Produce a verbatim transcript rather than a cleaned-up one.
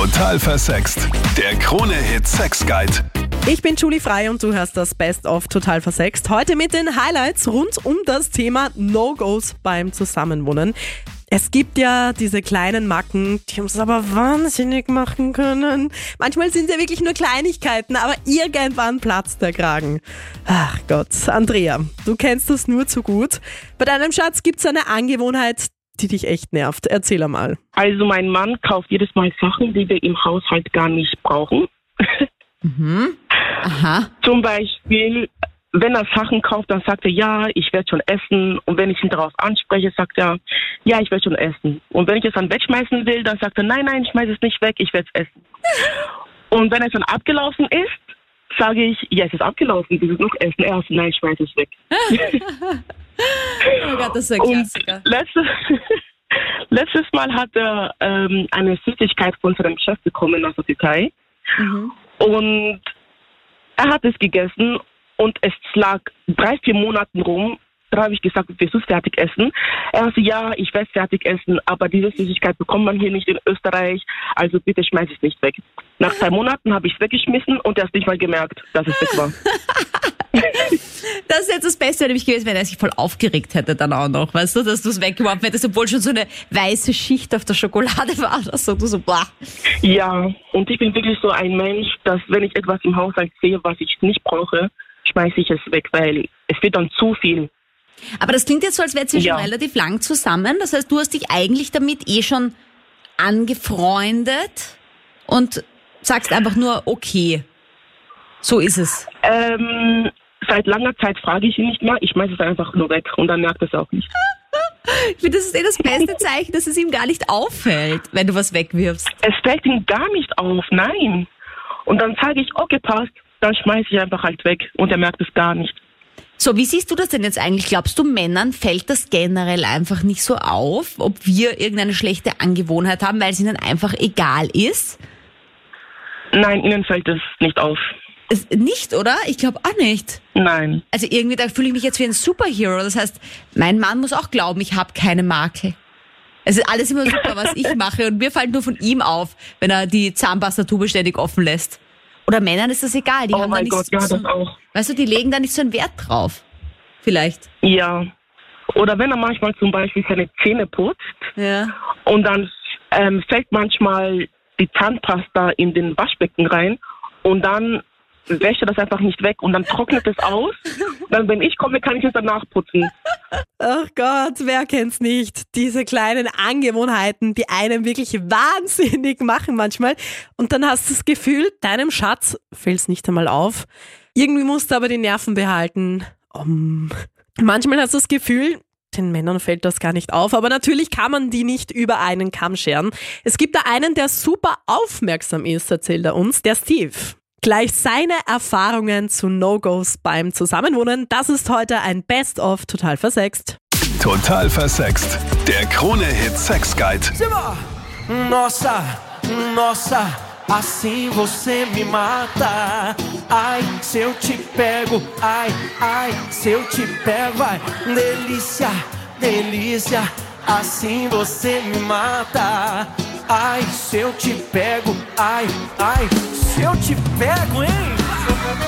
Total versext. Der Krone-Hit Sex Guide. Ich bin Julie Frey und du hörst das Best of Total versext. Heute mit den Highlights rund um das Thema No-Gos beim Zusammenwohnen. Es gibt ja diese kleinen Macken, die uns aber wahnsinnig machen können. Manchmal sind es ja wirklich nur Kleinigkeiten, aber irgendwann platzt der Kragen. Ach Gott, Andrea, du kennst das nur zu gut. Bei deinem Schatz gibt es eine Angewohnheit, die dich echt nervt. Erzähl einmal. Also mein Mann kauft jedes Mal Sachen, die wir im Haushalt gar nicht brauchen. Mhm. Aha. Zum Beispiel, wenn er Sachen kauft, dann sagt er, ja, ich werde schon essen. Und wenn ich ihn darauf anspreche, sagt er, ja, ich werde schon essen. Und wenn ich es dann wegschmeißen will, dann sagt er, nein, nein, schmeiß es nicht weg, ich werde es essen. Und wenn es dann abgelaufen ist, sage ich, ja, es ist abgelaufen, du willst noch essen. Er sagt, nein, schmeiß es weg. Oh Gott, das ist ein Klassiker. Und letztes, letztes Mal hat er ähm, eine Süßigkeit von seinem Chef bekommen aus der Türkei. Mhm. Und er hat es gegessen und es lag drei, vier Monaten rum. Da habe ich gesagt, willst du es fertig essen? Er sagte, ja, ich werde es fertig essen, aber diese Süßigkeit bekommt man hier nicht in Österreich, also bitte schmeiß es nicht weg. Nach zwei Monaten habe ich es weggeschmissen und er hat nicht mal gemerkt, dass es weg war. Das ist jetzt das Beste, nämlich gewesen, wenn er sich voll aufgeregt hätte dann auch noch, weißt du, dass du es weggeworfen hättest, obwohl schon so eine weiße Schicht auf der Schokolade war oder so, du so, boah. Ja, und ich bin wirklich so ein Mensch, dass wenn ich etwas im Haushalt sehe, was ich nicht brauche, schmeiße ich es weg, weil es wird dann zu viel. Aber das klingt jetzt so, als wärt ihr Ja. schon relativ lang zusammen, das heißt, du hast dich eigentlich damit eh schon angefreundet und sagst einfach nur, okay, so ist es. Ähm, seit langer Zeit frage ich ihn nicht mehr, ich schmeiße es einfach nur weg und dann merkt er es auch nicht. Ich finde, das ist eh das beste Zeichen, dass es ihm gar nicht auffällt, wenn du was wegwirfst. Es fällt ihm gar nicht auf, nein. Und dann sage ich, okay, passt, dann schmeiße ich einfach halt weg und er merkt es gar nicht. So, wie siehst du das denn jetzt eigentlich? Glaubst du, Männern fällt das generell einfach nicht so auf, ob wir irgendeine schlechte Angewohnheit haben, weil es ihnen einfach egal ist? Nein, ihnen fällt es nicht auf. Es, nicht, oder? Ich glaube auch nicht. Nein. Also irgendwie, da fühle ich mich jetzt wie ein Superhero. Das heißt, mein Mann muss auch glauben, ich habe keine Marke. Es ist alles immer super, was ich mache und mir fällt nur von ihm auf, wenn er die Zahnpastatube ständig offen lässt. Oder Männern ist das egal. Die Oh haben da mein nicht Gott, ja, so, das auch. weißt du, die legen da nicht so einen Wert drauf. Vielleicht. Ja. Oder wenn er manchmal zum Beispiel seine Zähne putzt Ja. und dann ähm, fällt manchmal die Zahnpasta in den Waschbecken rein und dann wäscht er das einfach nicht weg und dann trocknet es aus. Dann, wenn ich komme, kann ich es danach putzen. Ach Gott, wer kennt's nicht? Diese kleinen Angewohnheiten, die einem wirklich wahnsinnig machen manchmal. Und dann hast du das Gefühl, deinem Schatz fällt's nicht einmal auf. Irgendwie musst du aber die Nerven behalten. Um. Manchmal hast du das Gefühl, den Männern fällt das gar nicht auf, aber natürlich kann man die nicht über einen Kamm scheren. Es gibt da einen, der super aufmerksam ist, erzählt er uns, der Steve. Gleich seine Erfahrungen zu No-Gos beim Zusammenwohnen, das ist heute ein Best-of Total versext. Total versext. Der Krone-Hit Sex Guide. Nossa, nossa, assim você me mata. Ai, se eu te pego, ai, ai, se eu te pego, ai, delícia, delícia, assim você me mata. Ai, se eu te pego, ai, ai, se eu te pego, hein?